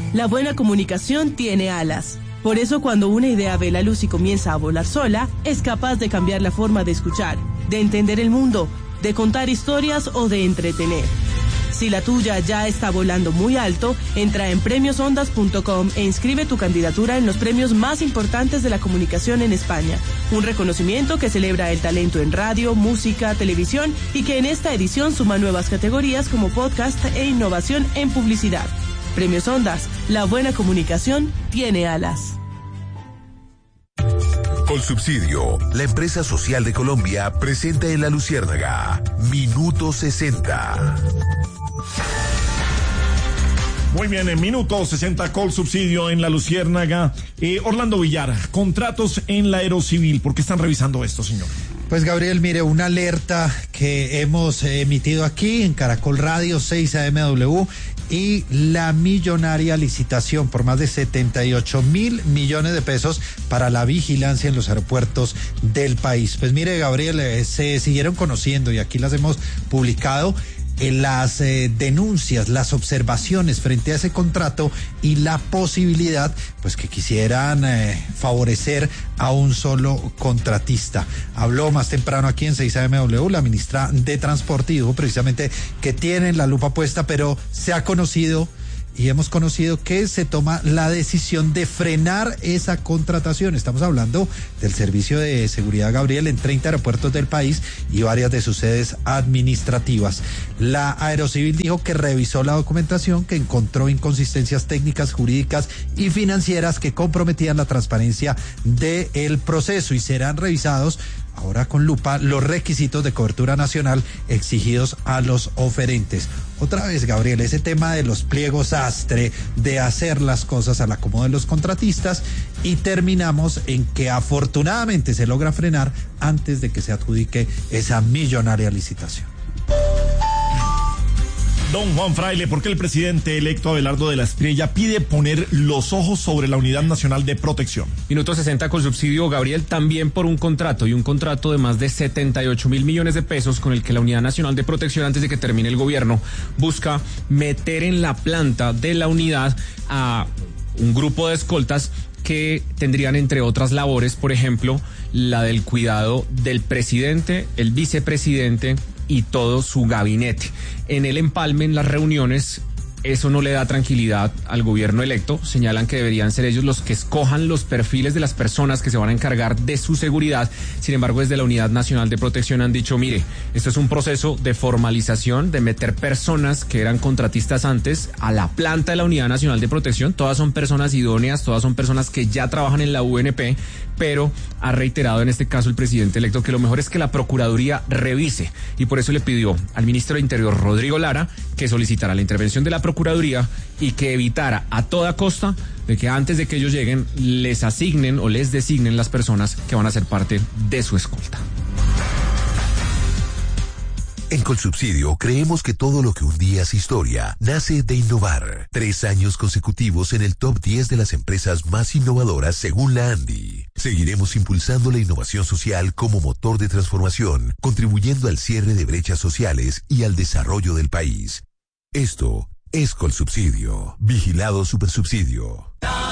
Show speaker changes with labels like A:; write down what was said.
A: La buena comunicación tiene alas. Por eso cuando una idea ve la luz y comienza a volar sola, es capaz de cambiar la forma de escuchar, de entender el mundo, de contar historias o de entretener. Si la tuya ya está volando muy alto, entra en premiosondas.com e inscribe tu candidatura en los premios más importantes de la comunicación en España. Un reconocimiento que celebra el talento en radio, música, televisión y que en esta edición suma nuevas categorías como podcast e innovación en publicidad. Premios Ondas, la buena comunicación tiene alas.
B: Colsubsidio, la empresa social de Colombia, presenta en La Luciérnaga Minuto 60.
C: Muy bien, en Minuto 60 Colsubsidio en La Luciérnaga. Orlando Villar, contratos en la Aerocivil, ¿por qué están revisando esto, señor?
D: Pues Gabriel, mire, una alerta que hemos emitido aquí en Caracol Radio 6 AMW y la millonaria licitación por más de 78.000 millones de pesos para la vigilancia en los aeropuertos del país. Pues mire, Gabriel, se siguieron conociendo y aquí las hemos publicado las denuncias, las observaciones frente a ese contrato y la posibilidad, pues que quisieran favorecer a un solo contratista. Habló más temprano aquí en 6AMW la ministra de Transporte y dijo precisamente que tienen la lupa puesta, pero se ha conocido y hemos conocido que se toma la decisión de frenar esa contratación. Estamos hablando del Servicio de Seguridad, Gabriel, en 30 aeropuertos del país y varias de sus sedes administrativas. La Aerocivil dijo que revisó la documentación, que encontró inconsistencias técnicas, jurídicas y financieras que comprometían la transparencia del proceso y serán revisados ahora con lupa los requisitos de cobertura nacional exigidos a los oferentes. Otra vez, Gabriel, ese tema de los pliegos sastre, de hacer las cosas al acomodo de los contratistas, y terminamos en que afortunadamente se logra frenar antes de que se adjudique esa millonaria licitación.
C: Don Juan Fraile, ¿por qué el presidente electo Abelardo de la Espriella pide poner los ojos sobre la Unidad Nacional de Protección?
E: Minuto 60 Colsubsidio, Gabriel, también por un contrato de más de 78.000 millones de pesos con el que la Unidad Nacional de Protección, antes de que termine el gobierno, busca meter en la planta de la unidad a un grupo de escoltas que tendrían, entre otras labores, por ejemplo, la del cuidado del presidente, el vicepresidente y todo su gabinete. En el empalme, en las reuniones, eso no le da tranquilidad al gobierno electo. Señalan que deberían ser ellos los que escojan los perfiles de las personas que se van a encargar de su seguridad. Sin embargo, desde la Unidad Nacional de Protección han dicho, mire, esto es un proceso de formalización, de meter personas que eran contratistas antes a la planta de la Unidad Nacional de Protección. Todas son personas idóneas, todas son personas que ya trabajan en la UNP, pero ha reiterado en este caso el presidente electo que lo mejor es que la Procuraduría revise, y por eso le pidió al ministro de Interior, Rodrigo Lara, que solicitara la intervención de la Procuraduría y que evitara a toda costa de que antes de que ellos lleguen les asignen o les designen las personas que van a ser parte de su escolta.
B: En Colsubsidio creemos que todo lo que un día es historia nace de innovar. 3 años consecutivos en el top 10 de las empresas más innovadoras según la ANDI. Seguiremos impulsando la innovación social como motor de transformación, contribuyendo al cierre de brechas sociales y al desarrollo del país. Esto es Colsubsidio. Vigilado Supersubsidio.